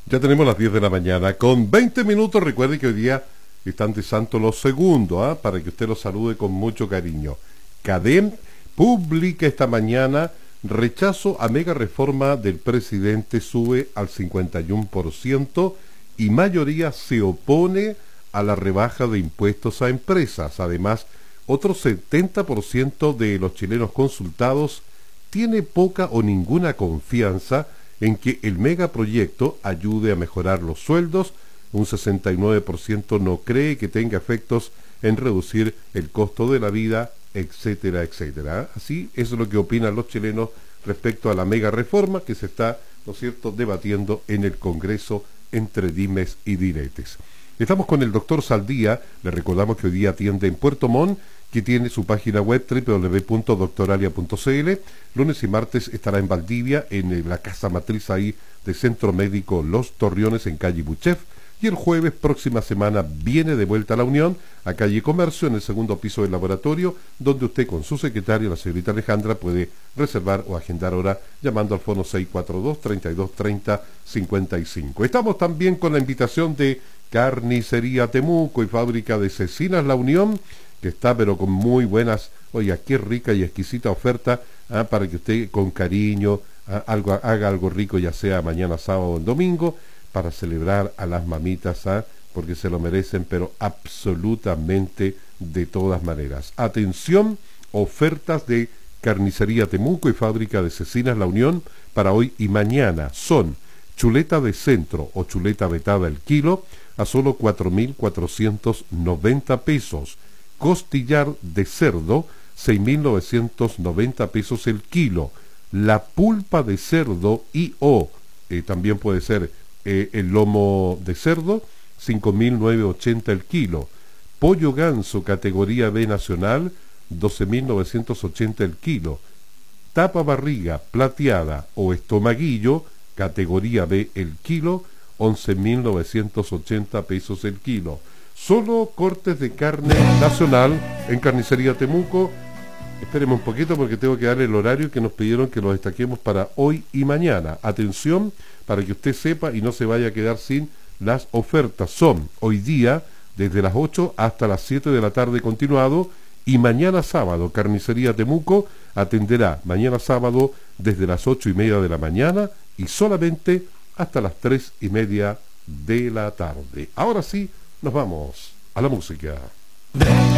Ya tenemos las 10 de la mañana con 20 minutos. Recuerde que hoy día están de santo los segundos, para que usted los salude con mucho cariño. CADEM publica esta mañana: rechazo a mega reforma del presidente sube al 51% y mayoría se opone a la rebaja de impuestos a empresas. Además, otro 70% de los chilenos consultados tiene poca o ninguna confianza en que el megaproyecto ayude a mejorar los sueldos. Un 69% no cree que tenga efectos en reducir el costo de la vida, etcétera, etcétera. Así es lo que opinan los chilenos respecto a la mega reforma que se está, ¿no es cierto?, debatiendo en el Congreso entre dimes y diretes. Estamos con el doctor Saldía. Le recordamos que hoy día atiende en Puerto Montt, que tiene su página web www.doctoralia.cl. Lunes y martes estará en Valdivia, en la casa matriz ahí de Centro Médico Los Torriones, en calle Buchef. Y el jueves, próxima semana, viene de vuelta a La Unión, a calle Comercio, en el segundo piso del laboratorio, donde usted con su secretaria, la señorita Alejandra, puede reservar o agendar hora llamando al fono 642-3230-55. Estamos también con la invitación de Carnicería Temuco y Fábrica de Cecinas La Unión, que está pero con muy buenas, oiga, qué rica y exquisita oferta, para que usted con cariño haga algo rico, ya sea mañana, sábado o domingo, para celebrar a las mamitas, porque se lo merecen, pero absolutamente de todas maneras. Atención, ofertas de Carnicería Temuco y Fábrica de Cecinas La Unión para hoy y mañana son: chuleta de centro o chuleta vetada el kilo a solo 4.490 pesos. Costillar de cerdo, 6.990 pesos el kilo. La pulpa de cerdo también puede ser el lomo de cerdo, 5.980 el kilo. Pollo ganso categoría B nacional, 12.980 el kilo. Tapa barriga plateada o estomaguillo, categoría B el kilo, 11.980 pesos el kilo. Solo cortes de carne nacional en Carnicería Temuco. Esperemos un poquito porque tengo que darle el horario que nos pidieron que lo destaquemos para hoy y mañana. Atención, para que usted sepa y no se vaya a quedar sin las ofertas. Son hoy día desde las 8 hasta las 7 de la tarde continuado, y mañana sábado Carnicería Temuco atenderá mañana sábado desde las 8:30 de la mañana y solamente hasta las 3:30 de la tarde. Ahora sí, nos vamos a la música.